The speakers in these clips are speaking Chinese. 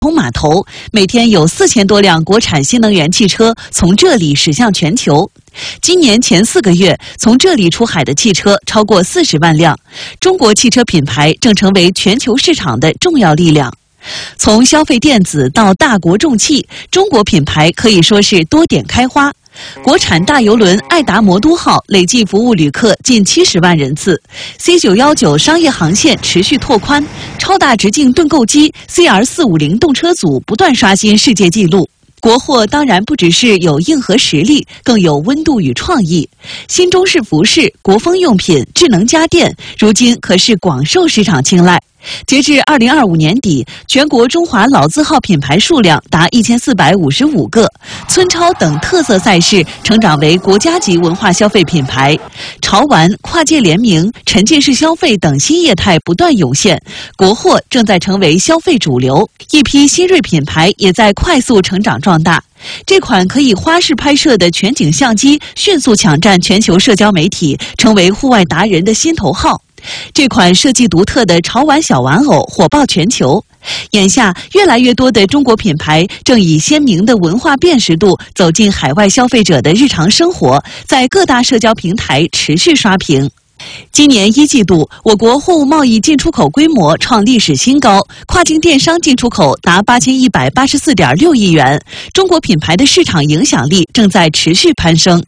码头，每天有4000多辆国产新能源汽车从这里驶向全球。今年前4个月，从这里出海的汽车超过40万辆。中国汽车品牌正成为全球市场的重要力量。从消费电子到大国重器，中国品牌可以说是多点开花。国产大邮轮爱达魔都号累计服务旅客近70万人次 ，C919 商业航线持续拓宽，超大直径盾构机 CR450 动车组不断刷新世界纪录。国货当然不只是有硬核实力，更有温度与创意。新中式服饰、国风用品、智能家电，如今可是广受市场青睐。截至2025年底，全国中华老字号品牌数量达1455个，村超等特色赛事成长为国家级文化消费品牌。潮玩、跨界联名、沉浸式消费等新业态不断涌现，国货正在成为消费主流，一批新锐品牌也在快速成长壮大。这款可以花式拍摄的全景相机迅速抢占全球社交媒体，成为户外达人的心头号。这款设计独特的潮玩小玩偶火爆全球。眼下，越来越多的中国品牌正以鲜明的文化辨识度走进海外消费者的日常生活，在各大社交平台持续刷屏。今年1季度，我国货物贸易进出口规模创历史新高，跨境电商进出口达8184.6亿元，中国品牌的市场影响力正在持续攀升。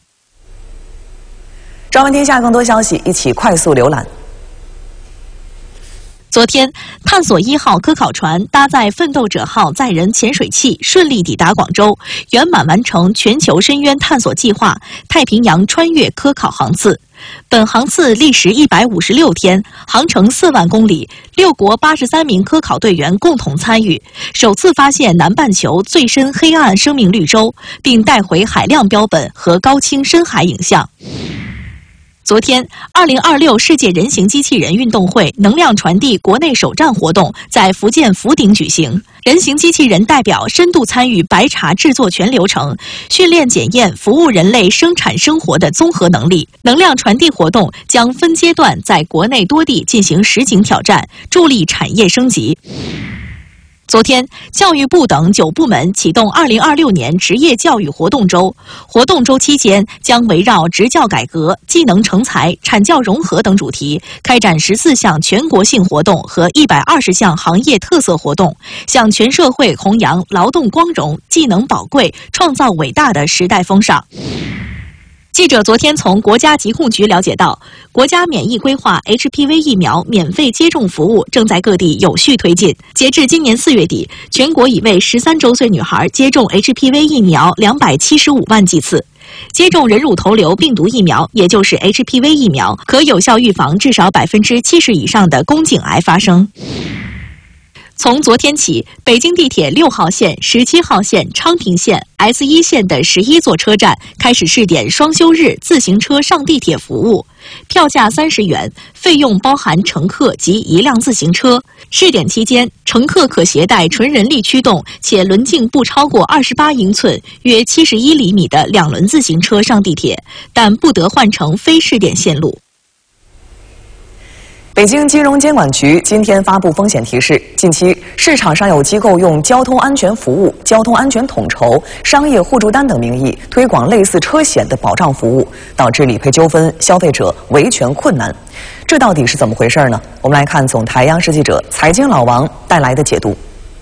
朝闻天下更多消息，一起快速浏览。 昨天，探索1号科考船搭载奋斗者号载人潜水器顺利抵达广州，圆满完成全球深渊探索计划太平洋穿越科考航次。本航次历时156天，航程4万公里，6国83名科考队员共同参与，首次发现南半球最深黑暗生命绿洲，并带回海量标本和高清深海影像。昨天，2026世界人形机器人运动会能量传递国内首站活动在福建福鼎举行。人形机器人代表深度参与白茶制作全流程，训练检验服务人类生产生活的综合能力。能量传递活动将分阶段在国内多地进行实景挑战，助力产业升级。昨天，教育部等9部门启动2026年职业教育活动周。活动周期间，将围绕职教改革、技能成才、产教融合等主题，开展14项全国性活动和120项行业特色活动，向全社会弘扬劳动光荣、技能宝贵、创造伟大的时代风尚。记者昨天从国家疾控局了解到，国家免疫规划 HPV 疫苗免费接种服务正在各地有序推进。截至今年4月底，全国已为13周岁女孩接种 HPV 疫苗275万剂次。接种人乳头瘤病毒疫苗，也就是 HPV 疫苗，可有效预防至少70%以上的宫颈癌发生。从昨天起，北京地铁6号线、17号线、昌平线、S1线的11座车站开始试点双休日自行车上地铁服务，票价30元，费用包含乘客及1辆自行车。试点期间，乘客可携带纯人力驱动且轮径不超过28英寸、约71厘米的2轮自行车上地铁，但不得换乘非试点线路。 北京金融监管局今天发布风险提示，近期市场上有机构用交通安全服务、交通安全统筹、商业互助单等名义推广类似车险的保障服务，导致理赔纠纷、消费者维权困难。这到底是怎么回事呢？我们来看总台央视记者财经老王带来的解读。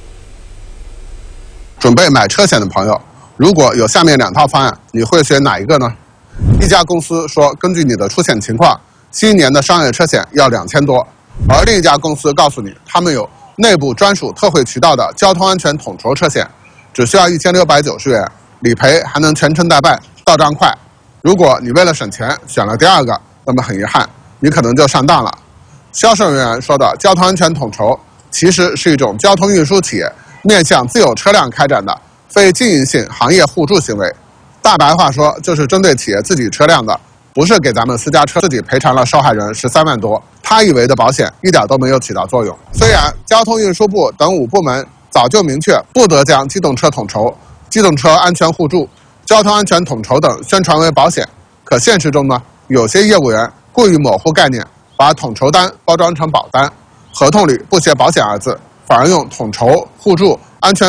准备买车险的朋友，如果有下面2套方案，你会选哪一个呢？一家公司说，根据你的出险情况，新一年的商业车险要2000多，而另一家公司告诉你，他们有内部专属特惠渠道的交通安全统筹车险，只需要1690元，理赔还能全程代办，到账快。如果你为了省钱选了第2个，那么很遗憾，你可能就上当了。销售人员说的交通安全统筹，其实是一种交通运输企业面向自有车辆开展的非经营性行业互助行为。大白话说，就是针对企业自己车辆的，不是给咱们私家车自己赔偿了受害人13万多，他以为的保险一点都没有起到作用。虽然交通运输部等5部门早就明确不得将机动车统筹、机动车安全互助、交通安全统筹等宣传为保险，可现实中呢，有些业务员过于模糊概念，把统筹单包装成保单，合同里不写保险2字， 反而用统筹、互助、安全